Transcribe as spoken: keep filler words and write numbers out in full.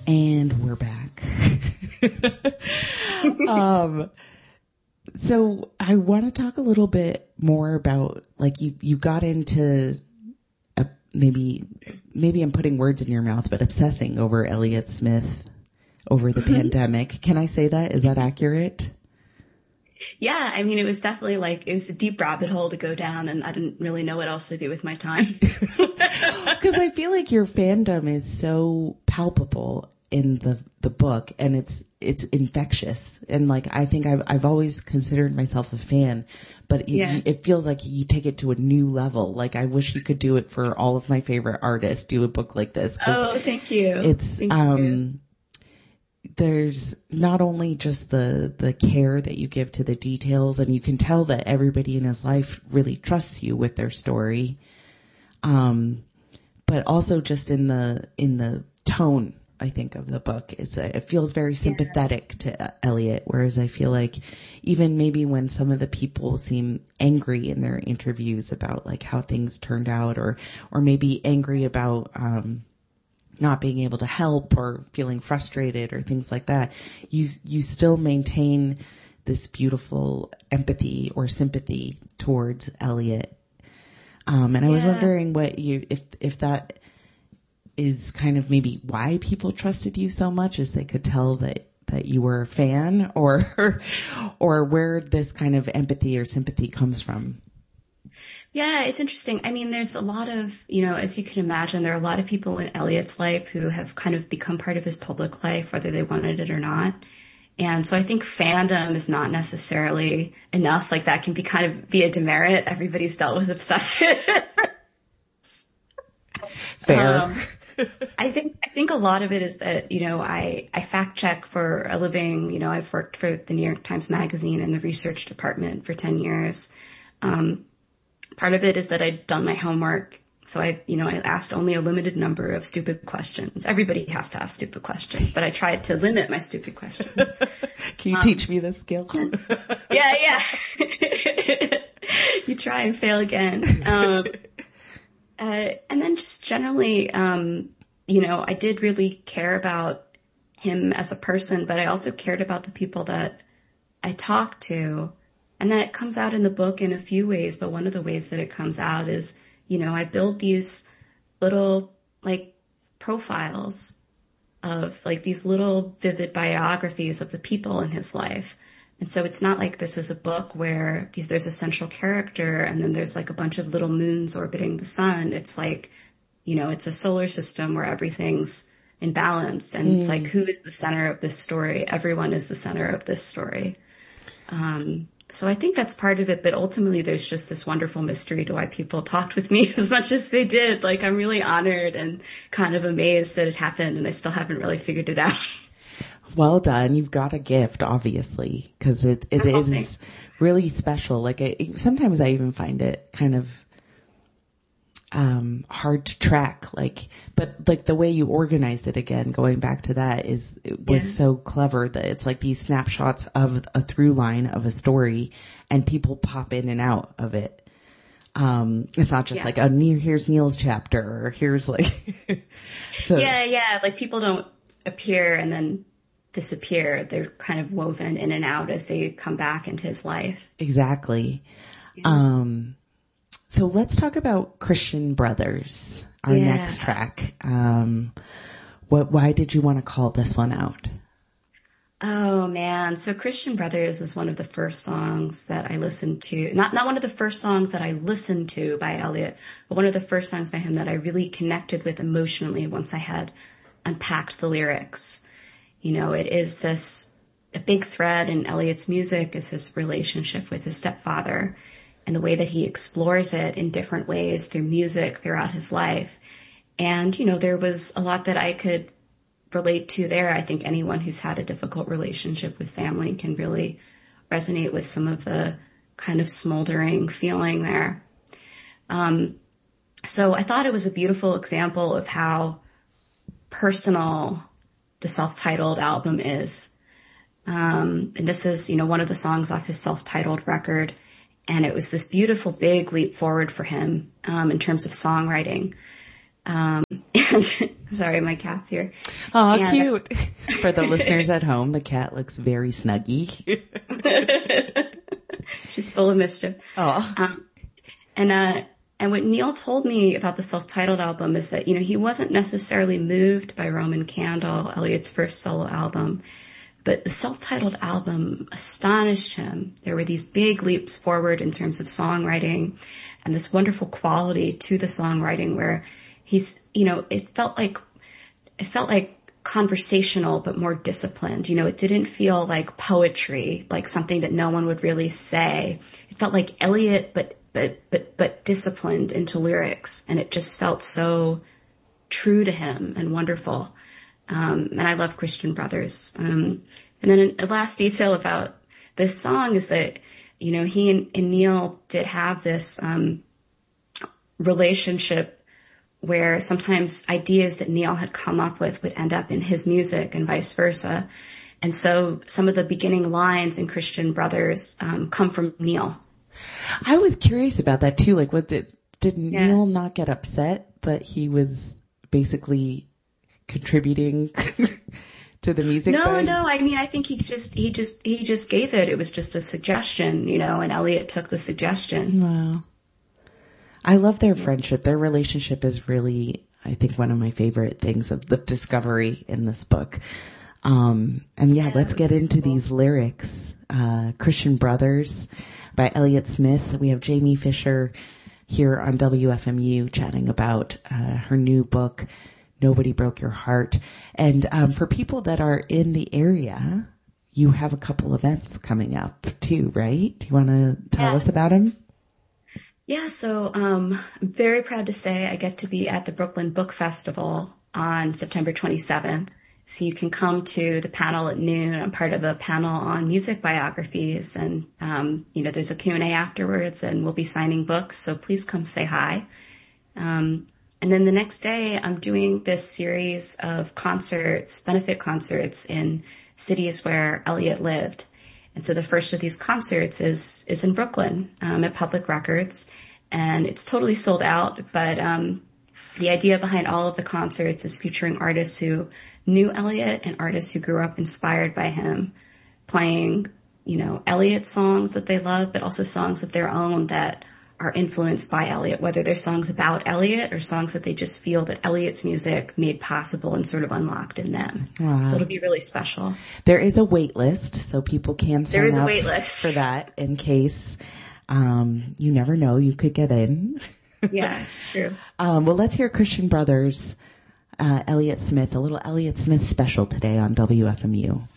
And we're back. um, so I want to talk a little bit more about, like, you, you got into a, maybe, maybe I'm putting words in your mouth, but obsessing over Elliott Smith over the pandemic. Can I say that? Is that accurate? Yeah, I mean, it was definitely like, it was a deep rabbit hole to go down, and I didn't really know what else to do with my time. Because I feel like your fandom is so palpable in the the book, and it's it's infectious, and like I think I've I've always considered myself a fan, but it, Yeah. it feels like you take it to a new level. Like I wish you could do it for all of my favorite artists. Do a book like this. Oh, thank you. It's thank um. you. There's not only just the, the care that you give to the details, and you can tell that everybody in his life really trusts you with their story. Um, but also just in the, in the tone, I think, of the book is it feels very sympathetic yeah. to Elliott. Whereas I feel like even maybe when some of the people seem angry in their interviews about like how things turned out, or, or maybe angry about, um, not being able to help or feeling frustrated or things like that, you you still maintain this beautiful empathy or sympathy towards Elliott. Um, and I yeah. was wondering what you if if that is kind of maybe why people trusted you so much, as they could tell that that you were a fan, or or where this kind of empathy or sympathy comes from. Yeah, it's interesting. I mean, there's a lot of, you know, as you can imagine, there are a lot of people in Elliott's life who have kind of become part of his public life, whether they wanted it or not. And so I think fandom is not necessarily enough. Like that can be kind of be a demerit. Everybody's dealt with obsessive. Fair. Um, I think I think a lot of it is that, you know, I, I fact check for a living. You know, I've worked for the New York Times Magazine in the research department for ten years. Um, Part of it is that I'd done my homework. So I, you know, I asked only a limited number of stupid questions. Everybody has to ask stupid questions, but I tried to limit my stupid questions. Can you um, teach me this skill? yeah, yeah. You try and fail again. Um, uh, and then just generally, um, you know, I did really care about him as a person, but I also cared about the people that I talked to. And that comes out in the book in a few ways, but one of the ways that it comes out is, you know, I build these little, like, profiles of, like, these little vivid biographies of the people in his life. And so it's not like this is a book where there's a central character and then there's, like, a bunch of little moons orbiting the sun. It's like, you know, it's a solar system where everything's in balance. And mm. it's like, who is the center of this story? Everyone is the center of this story. Um So I think that's part of it, but ultimately there's just this wonderful mystery to why people talked with me as much as they did. Like, I'm really honored and kind of amazed that it happened, and I still haven't really figured it out. Well done. You've got a gift, obviously, because it, it oh, is thanks. really special. Like, I, sometimes I even find it kind of um hard to track, like, but like the way you organized it, again, going back to that, is it was yeah. so clever that it's like these snapshots of a through line of a story, and people pop in and out of it. Um it's not just yeah. like, oh, here's Neil's chapter, or here's like so yeah yeah like people don't appear and then disappear. They're kind of woven in and out as they come back into his life. Exactly. yeah. um So let's talk about Christian Brothers, our yeah. next track. Um, what? Why did you want to call this one out? Oh man, so Christian Brothers is one of the first songs that I listened to. Not not one of the first songs that I listened to by Elliott, but one of the first songs by him that I really connected with emotionally once I had unpacked the lyrics. You know, it is this a big thread in Elliott's music is his relationship with his stepfather, and the way that he explores it in different ways through music throughout his life. And, you know, there was a lot that I could relate to there. I think anyone who's had a difficult relationship with family can really resonate with some of the kind of smoldering feeling there. Um, so I thought it was a beautiful example of how personal the self-titled album is. Um, and this is, you know, one of the songs off his self-titled record. And it was this beautiful, big leap forward for him um, in terms of songwriting. Um, and sorry, my cat's here. Oh, and, cute. For the listeners at home, the cat looks very snuggy. She's full of mischief. Oh. Um, and, uh, and what Neil told me about the self-titled album is that, you know, he wasn't necessarily moved by Roman Candle, Elliot's first solo album, but the self-titled album astonished him. There were these big leaps forward in terms of songwriting and this wonderful quality to the songwriting where he's, you know, it felt like, it felt like conversational, but more disciplined. You know, it didn't feel like poetry, like something that no one would really say. It felt like Elliot, but, but, but, but disciplined into lyrics. And it just felt so true to him and wonderful. Um, and I love Christian Brothers. Um, and then a last detail about this song is that, you know, he and, and Neil did have this, um, relationship where sometimes ideas that Neil had come up with would end up in his music and vice versa. And so some of the beginning lines in Christian Brothers, um, come from Neil. I was curious about that too. Like, what did, did Yeah. Neil not get upset that he was basically contributing to the music? No, by... no. I mean, I think he just, he just, he just gave it. It was just a suggestion, you know, and Elliot took the suggestion. Wow. I love their friendship. Their relationship is really, I think, one of my favorite things of the discovery in this book. Um, and yeah, Yeah, let's get into cool. these lyrics. Uh, Christian Brothers by Elliott Smith. We have Jamie Fisher here on W F M U chatting about uh, her new book, Nobody Broke Your Heart. And um, for people that are in the area, you have a couple events coming up too, right? Do you want to tell Yes. us about them? Yeah, so um, I'm very proud to say I get to be at the Brooklyn Book Festival on September twenty-seventh. So you can come to the panel at noon. I'm part of a panel on music biographies. And, um, you know, there's a Q and A afterwards, and we'll be signing books. So please come say hi. Um, and then the next day, I'm doing this series of concerts, benefit concerts in cities where Elliot lived. And so the first of these concerts is is in Brooklyn um, at Public Records, and it's totally sold out. But um, the idea behind all of the concerts is featuring artists who knew Elliot and artists who grew up inspired by him, playing, you know, Elliot songs that they love, but also songs of their own that are influenced by Elliot, whether they're songs about Elliot or songs that they just feel that Elliot's music made possible and sort of unlocked in them. Wow. So it'll be really special. There is a wait list, so people can sign There is a up wait list. for that in case, um, you never know, you could get in. Yeah, it's true. Um, well, let's hear Christian Brothers, uh, Elliott Smith, a little Elliott Smith special today on W F M U.